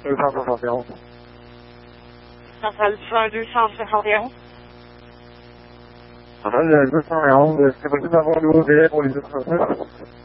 This how to help you. Rafael Friday, how to help you? Hello, this is around. If you want to go there, what is it?